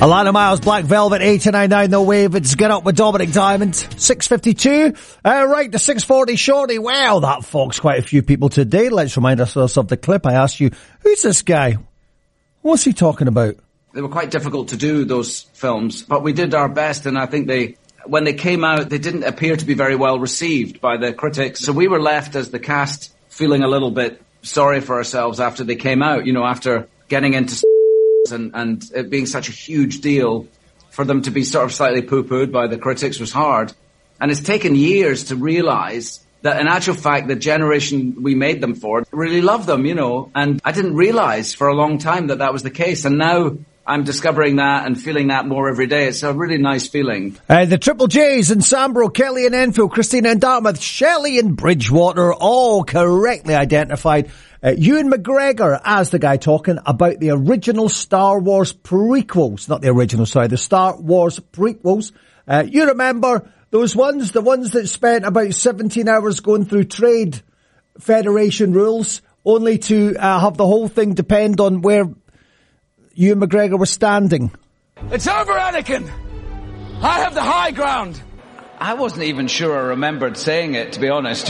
Alana Miles, Black Velvet, 89.9 The Wave. It's Get Up with Dominic Diamond. 6:52. Right, the 6:40 shorty. Wow, that fog's quite a few people today. Let's remind ourselves of the clip. I asked you, who's this guy? What's he talking about? They were quite difficult to do, those films, but we did our best, and I think when they came out, they didn't appear to be very well received by the critics. So we were left as the cast feeling a little bit sorry for ourselves after they came out, after getting into and it being such a huge deal. For them to be sort of slightly poo-pooed by the critics was hard. And it's taken years to realize that in actual fact, the generation we made them for really loved them, and I didn't realize for a long time that was the case. And now I'm discovering that and feeling that more every day. It's a really nice feeling. The Triple J's in Sambro, Kelly in Enfield, Christina in Dartmouth, Shelley in Bridgewater, all correctly identified. Ewan McGregor as the guy talking about the original Star Wars prequels. Not the original, sorry, the Star Wars prequels. You remember those ones, the ones that spent about 17 hours going through Trade Federation rules, only to have the whole thing depend on where Ewan McGregor was standing. It's over, Anakin! I have the high ground! I wasn't even sure I remembered saying it, to be honest,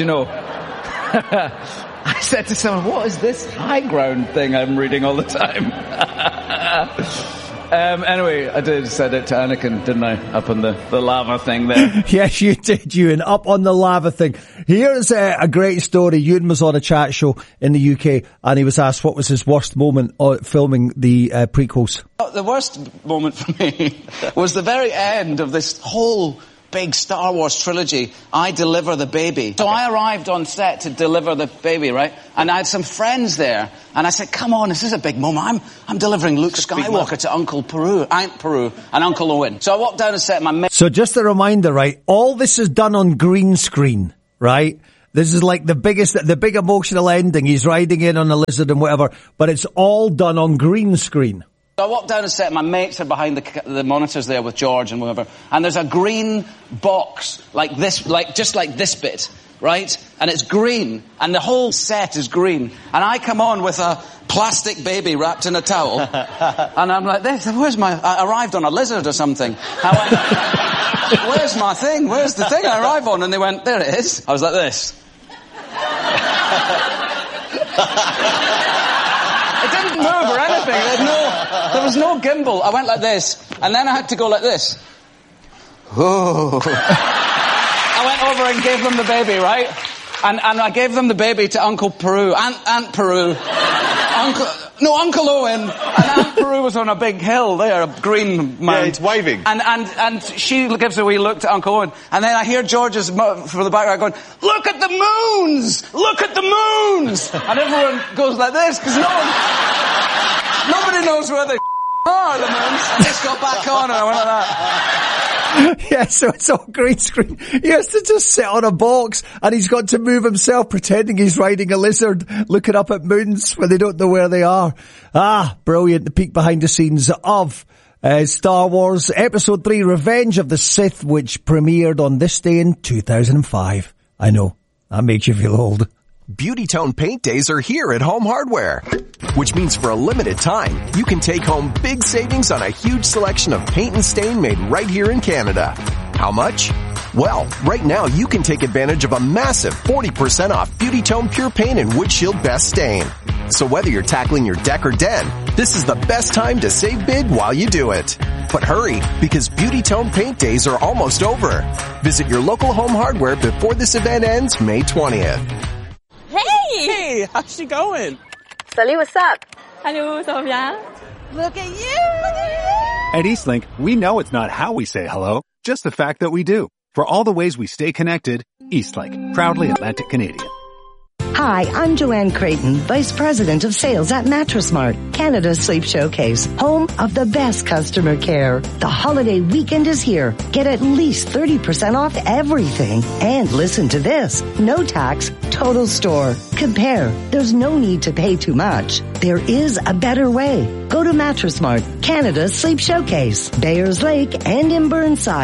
I said to someone, what is this high ground thing I'm reading all the time? Anyway, I said it to Anakin, didn't I? Up on the lava thing there. Yes, you did, Ewan, up on the lava thing. Here's a great story. Ewan was on a chat show in the UK and he was asked what was his worst moment filming the prequels. The worst moment for me was the very end of this whole big Star Wars trilogy, I Deliver the Baby. So I arrived on set to deliver the baby, right? And I had some friends there, and I said, come on, this is a big moment. I'm delivering Luke Skywalker to Aunt Peru, and Uncle Owen. So I walked down the set, and my mate... So just a reminder, right? All this is done on green screen, right? This is like the big emotional ending. He's riding in on a lizard and whatever, but it's all done on green screen. So I walked down the set, my mates are behind the monitors there with George and whatever, and there's a green box like this, just like this bit, right? And it's green, and the whole set is green. And I come on with a plastic baby wrapped in a towel, and I'm like, I arrived on a lizard or something. I went, where's my thing? Where's the thing I arrive on? And they went, there it is. I was like this. It didn't move or anything. There was no gimbal. I went like this, and then I had to go like this. Oh. I went over and gave them the baby, right? And I gave them the baby to Uncle Peru, Aunt Peru, Uncle Owen, and Aunt Peru was on a big hill there, a green mound. Yeah, it's waving. And she gives a wee look to Uncle Owen, and then I hear George's from the background going, look at the moons! Look at the moons! And everyone goes like this, because nobody knows where they are, the moons. I just got back on and I went like that. Yeah, so it's all green screen. He has to just sit on a box and he's got to move himself pretending he's riding a lizard, looking up at moons where they don't know where they are. Ah, brilliant. The peek behind the scenes of Star Wars Episode 3 Revenge of the Sith, which premiered on this day in 2005. I know, that makes you feel old. Beauty Tone Paint Days are here at Home Hardware, which means for a limited time, you can take home big savings on a huge selection of paint and stain made right here in Canada. How much? Well, right now you can take advantage of a massive 40% off Beauty Tone Pure Paint and Wood Shield Best Stain. So whether you're tackling your deck or den, this is the best time to save big while you do it. But hurry, because Beauty Tone Paint Days are almost over. Visit your local Home Hardware before this event ends May 20th. Hey, how's she going? Salut, what's up? Hello, ça va bien? Look at you! At Eastlink, we know it's not how we say hello, just the fact that we do. For all the ways we stay connected, Eastlink, proudly Atlantic Canadian. Hi, I'm Joanne Creighton, Vice President of Sales at Mattress Mart, Canada's Sleep Showcase, home of the best customer care. The holiday weekend is here. Get at least 30% off everything. And listen to this. No tax, total store. Compare. There's no need to pay too much. There is a better way. Go to Mattress Mart, Canada's Sleep Showcase, Bayers Lake, and in Burnside.